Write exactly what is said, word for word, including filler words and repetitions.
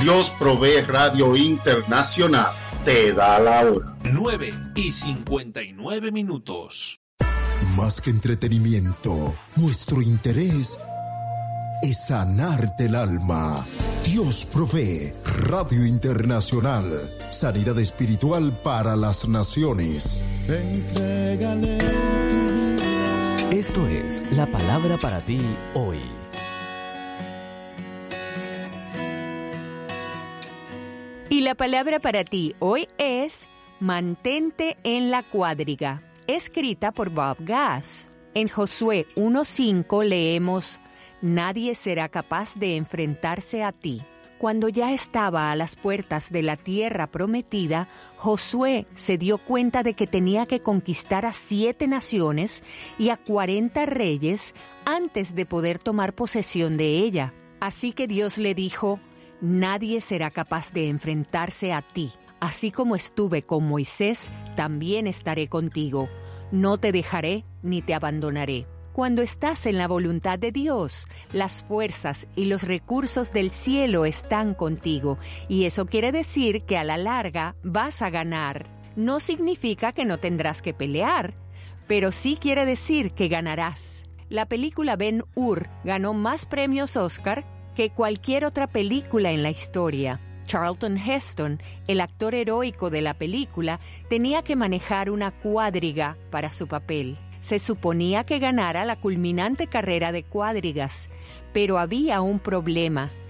Dios Provee Radio Internacional te da la hora. nueve y cincuenta y nueve minutos. Más que entretenimiento, nuestro interés es sanarte el alma. Dios Provee Radio Internacional. Sanidad espiritual para las naciones. Esto es la palabra para ti hoy. Y la palabra para ti hoy es mantente en la cuadriga, escrita por Bob Gass. En Josué uno cinco leemos: nadie será capaz de enfrentarse a ti. Cuando ya estaba a las puertas de la tierra prometida, Josué se dio cuenta de que tenía que conquistar a siete naciones y a cuarenta reyes antes de poder tomar posesión de ella. Así que Dios le dijo: nadie será capaz de enfrentarse a ti. Así como estuve con Moisés, también estaré contigo. No te dejaré ni te abandonaré. Cuando estás en la voluntad de Dios, las fuerzas y los recursos del cielo están contigo. Y eso quiere decir que a la larga vas a ganar. No significa que no tendrás que pelear, pero sí quiere decir que ganarás. La película Ben-Hur ganó más premios Oscar que cualquier otra película en la historia. Charlton Heston, el actor heroico de la película, tenía que manejar una cuadriga para su papel. Se suponía que ganara la culminante carrera de cuadrigas, pero había un problema.